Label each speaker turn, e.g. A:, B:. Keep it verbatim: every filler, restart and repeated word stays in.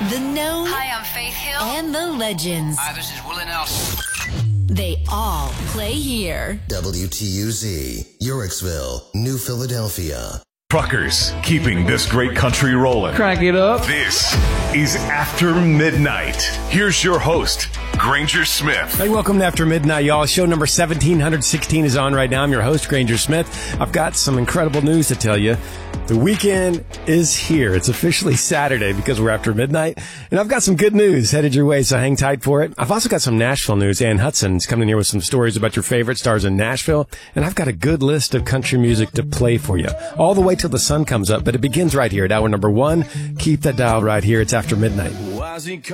A: The known.
B: Hi, I'm Faith Hill.
A: And the legends.
C: Hi, this is Willie Nelson.
A: They all play here.
D: W T U Z, Uricksville, New Philadelphia.
E: Truckers, keeping this great country rolling.
F: Crack it up.
E: This is After Midnight. Here's your host, Granger Smith.
F: Hey, welcome to After Midnight, y'all. Show number seventeen sixteen is on right now. I'm your host, Granger Smith. I've got some incredible news to tell you. The weekend is here. It's officially Saturday because we're after midnight. And I've got some good news headed your way, so hang tight for it. I've also got some Nashville news. Ann Hudson's coming in here with some stories about your favorite stars in Nashville. And I've got a good list of country music to play for you all the way till the sun comes up. But it begins right here at hour number one. Keep that dial right here. It's After Midnight.